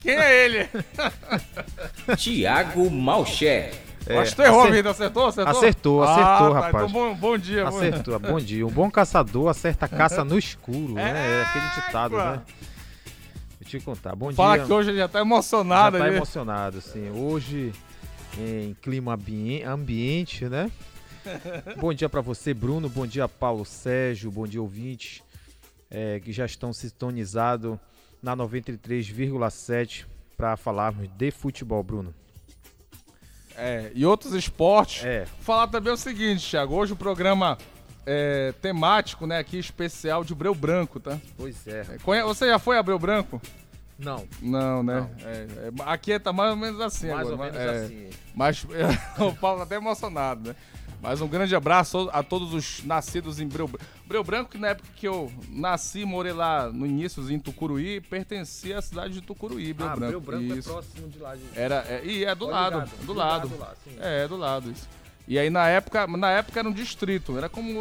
Quem é ele? Tiago Malcher. Acho que tu errou, Vitor. Acertou? Acertou, rapaz. Então, bom dia. Acertou, bom dia. Um bom caçador acerta a caça no escuro, né? É aquele ditado, né? Deixa eu te contar. Bom dia. Fala que hoje ele já tá emocionado. Já tá emocionado, sim. Hoje, em clima ambiente, né? Bom dia pra você, Bruno. Bom dia, Paulo Sérgio. Bom dia, ouvintes que já estão sintonizados na 93,7 para falarmos de futebol, Bruno. E outros esportes. Falar também o seguinte, Thiago. Hoje o programa temático, né? Aqui especial de Breu Branco, tá? Pois é. Você já foi a Breu Branco? Não. Não, né? Não. Aqui tá mais ou menos assim mais agora. Mais ou menos assim. Mas o Paulo tá até emocionado, né? Mas um grande abraço a todos os nascidos em Breu Branco. Breu Branco, que na época que eu nasci, morei lá no início em Tucuruí, pertencia à cidade de Tucuruí, Breu Branco. Breu Branco isso. É próximo de lá. É do lado. Do lado. Lá, sim. É do lado isso. E aí na época era um distrito, era como